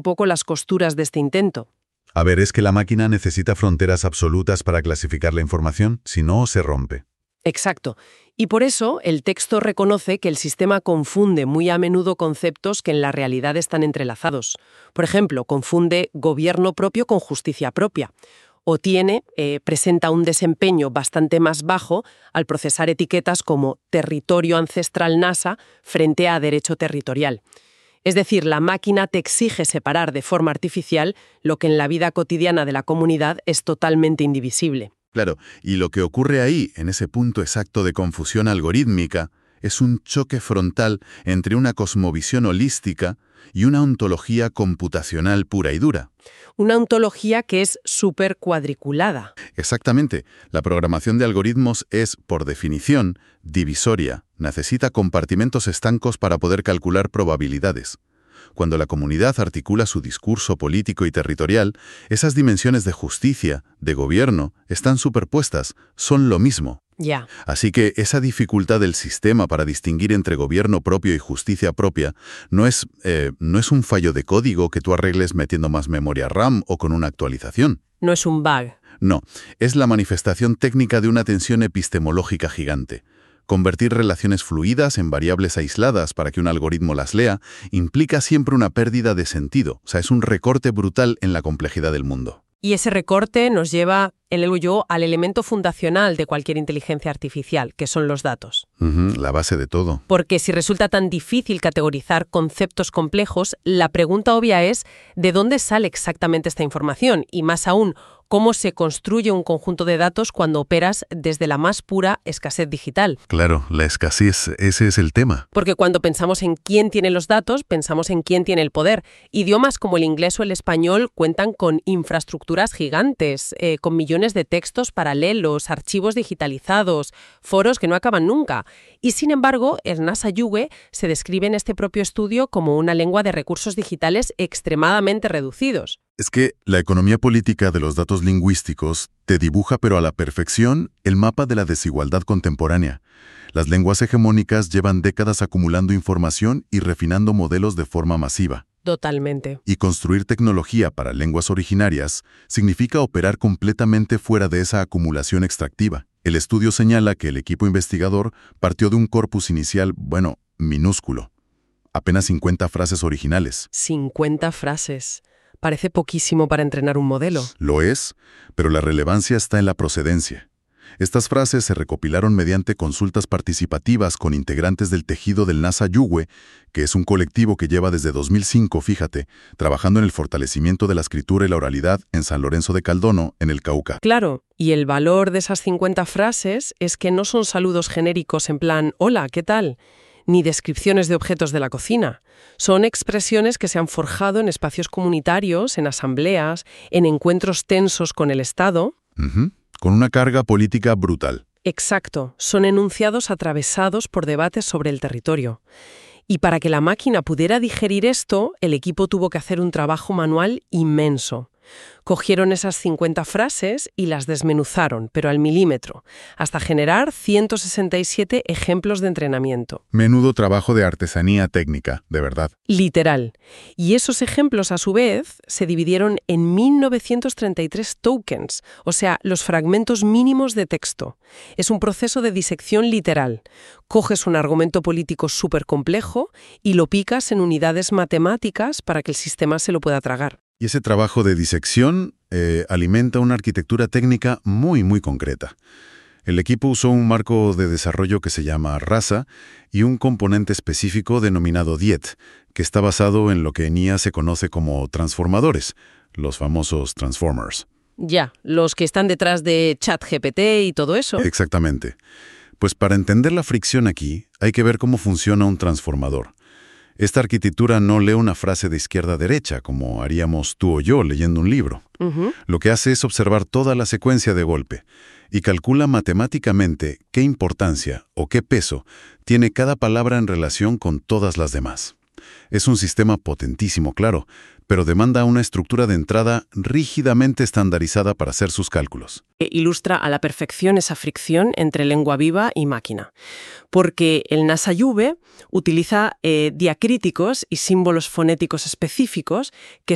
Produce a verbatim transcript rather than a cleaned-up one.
poco las costuras de este intento. A ver, es que la máquina necesita fronteras absolutas para clasificar la información, si no, se rompe. Exacto. Y por eso el texto reconoce que el sistema confunde muy a menudo conceptos que en la realidad están entrelazados. Por ejemplo, confunde gobierno propio con justicia propia. O tiene, eh, presenta un desempeño bastante más bajo al procesar etiquetas como territorio ancestral NASA frente a derecho territorial. Es decir, la máquina te exige separar de forma artificial lo que en la vida cotidiana de la comunidad es totalmente indivisible. Claro, y lo que ocurre ahí, en ese punto exacto de confusión algorítmica, es un choque frontal entre una cosmovisión holística y una ontología computacional pura y dura. Una ontología que es súper cuadriculada. Exactamente. La programación de algoritmos es, por definición, divisoria. Necesita compartimentos estancos para poder calcular probabilidades. Cuando la comunidad articula su discurso político y territorial, esas dimensiones de justicia, de gobierno, están superpuestas, son lo mismo. Ya. Así que esa dificultad del sistema para distinguir entre gobierno propio y justicia propia no es, eh, no es un fallo de código que tú arregles metiendo más memoria RAM o con una actualización. No es un bug. No, es la manifestación técnica de una tensión epistemológica gigante. Convertir relaciones fluidas en variables aisladas para que un algoritmo las lea implica siempre una pérdida de sentido. O sea, es un recorte brutal en la complejidad del mundo. Y ese recorte nos lleva, en el yo, al elemento fundacional de cualquier inteligencia artificial, que son los datos. Uh-huh, la base de todo. Porque si resulta tan difícil categorizar conceptos complejos, la pregunta obvia es ¿de dónde sale exactamente esta información? Y más aún, ¿cómo se construye un conjunto de datos cuando operas desde la más pura escasez digital? Claro, la escasez, ese es el tema. Porque cuando pensamos en quién tiene los datos, pensamos en quién tiene el poder. Idiomas como el inglés o el español cuentan con infraestructuras gigantes, eh, con millones de textos paralelos, archivos digitalizados, foros que no acaban nunca. Y sin embargo, el NASA Yuge se describe en este propio estudio como una lengua de recursos digitales extremadamente reducidos. Es que la economía política de los datos lingüísticos te dibuja, pero a la perfección, el mapa de la desigualdad contemporánea. Las lenguas hegemónicas llevan décadas acumulando información y refinando modelos de forma masiva. Totalmente. Y construir tecnología para lenguas originarias significa operar completamente fuera de esa acumulación extractiva. El estudio señala que el equipo investigador partió de un corpus inicial, bueno, minúsculo. Apenas cincuenta frases originales. cincuenta frases. Parece poquísimo para entrenar un modelo. Lo es, pero la relevancia está en la procedencia. Estas frases se recopilaron mediante consultas participativas con integrantes del tejido del NASA Yuge, que es un colectivo que lleva desde dos mil cinco, fíjate, trabajando en el fortalecimiento de la escritura y la oralidad en San Lorenzo de Caldono, en el Cauca. Claro, y el valor de esas cincuenta frases es que no son saludos genéricos en plan «Hola, ¿qué tal?», ni descripciones de objetos de la cocina. Son expresiones que se han forjado en espacios comunitarios, en asambleas, en encuentros tensos con el Estado. Uh-huh. Con una carga política brutal. Exacto. Son enunciados atravesados por debates sobre el territorio. Y para que la máquina pudiera digerir esto, el equipo tuvo que hacer un trabajo manual inmenso. Cogieron esas cincuenta frases y las desmenuzaron, pero al milímetro, hasta generar ciento sesenta y siete ejemplos de entrenamiento. Menudo trabajo de artesanía técnica, de verdad. Literal. Y esos ejemplos, a su vez, se dividieron en mil novecientos treinta y tres tokens, o sea, los fragmentos mínimos de texto. Es un proceso de disección literal. Coges un argumento político súper complejo y lo picas en unidades matemáticas para que el sistema se lo pueda tragar. Y ese trabajo de disección eh, alimenta una arquitectura técnica muy, muy concreta. El equipo usó un marco de desarrollo que se llama RASA y un componente específico denominado D I E T, que está basado en lo que en I A se conoce como transformadores, los famosos transformers. Ya, los que están detrás de ChatGPT y todo eso. Exactamente. Pues para entender la fricción aquí, hay que ver cómo funciona un transformador. Esta arquitectura no lee una frase de izquierda a derecha, como haríamos tú o yo leyendo un libro. Uh-huh. Lo que hace es observar toda la secuencia de golpe y calcula matemáticamente qué importancia o qué peso tiene cada palabra en relación con todas las demás. Es un sistema potentísimo, claro, pero demanda una estructura de entrada rígidamente estandarizada para hacer sus cálculos. Ilustra a la perfección esa fricción entre lengua viva y máquina. Porque el NASA Yuge utiliza eh, diacríticos y símbolos fonéticos específicos que